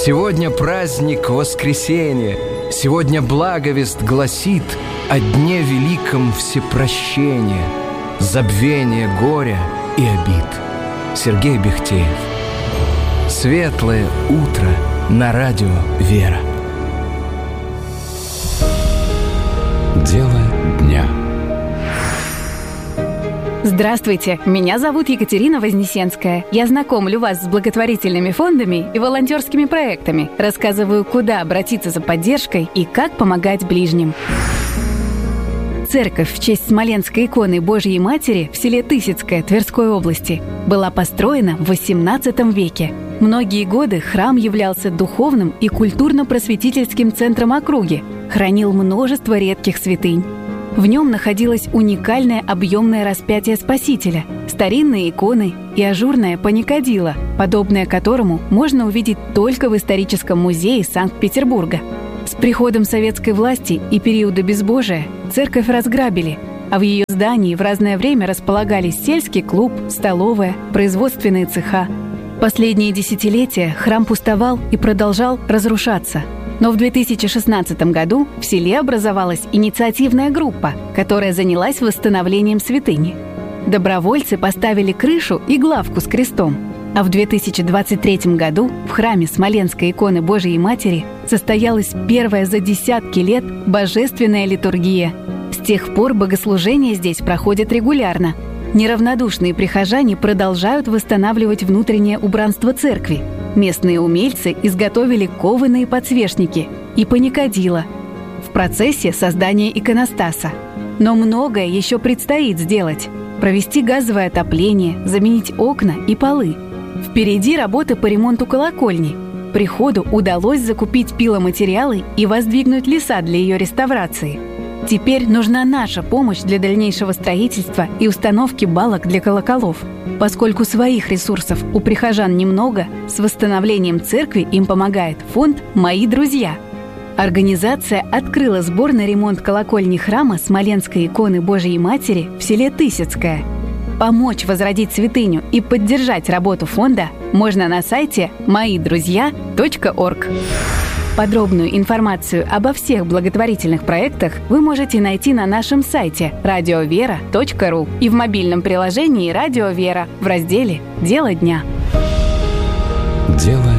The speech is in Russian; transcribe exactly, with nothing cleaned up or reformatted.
Сегодня праздник воскресенья, сегодня благовест гласит о дне великом всепрощения, забвения горя и обид. Сергей Бехтеев. Светлое утро на радио «Вера». Дело дня. Здравствуйте, меня зовут Екатерина Вознесенская. Я знакомлю вас с благотворительными фондами и волонтерскими проектами. Рассказываю, куда обратиться за поддержкой и как помогать ближним. Церковь в честь Смоленской иконы Божьей Матери в селе Тысяцкое Тверской области была построена в восемнадцатом веке. Многие годы храм являлся духовным и культурно-просветительским центром округи, хранил множество редких святынь. В нем находилось уникальное объемное распятие Спасителя, старинные иконы и ажурное паникадило, подобное которому можно увидеть только в историческом музее Санкт-Петербурга. С приходом советской власти и периода безбожия церковь разграбили, а в ее здании в разное время располагались сельский клуб, столовая, производственные цеха. Последние десятилетия храм пустовал и продолжал разрушаться. Но в две тысячи шестнадцатом году в селе образовалась инициативная группа, которая занялась восстановлением святыни. Добровольцы поставили крышу и главку с крестом. А в две тысячи двадцать третьем году в храме Смоленской иконы Божией Матери состоялась первая за десятки лет божественная литургия. С тех пор богослужения здесь проходят регулярно. Неравнодушные прихожане продолжают восстанавливать внутреннее убранство церкви. Местные умельцы изготовили кованые подсвечники и паникадило. В процессе создания иконостаса. Но многое еще предстоит сделать. Провести газовое отопление, заменить окна и полы. Впереди работа по ремонту колокольни. Приходу удалось закупить пиломатериалы и воздвигнуть леса для ее реставрации. Теперь нужна наша помощь для дальнейшего строительства и установки балок для колоколов. Поскольку своих ресурсов у прихожан немного, с восстановлением церкви им помогает фонд «Мои друзья». Организация открыла сбор на ремонт колокольни храма Смоленской иконы Божией Матери в селе Тысяцкое. Помочь возродить святыню и поддержать работу фонда можно на сайте мои друзья точка орг. Подробную информацию обо всех благотворительных проектах вы можете найти на нашем сайте радио вера точка ру и в мобильном приложении «Радио Вера» в разделе «Дело дня». Дело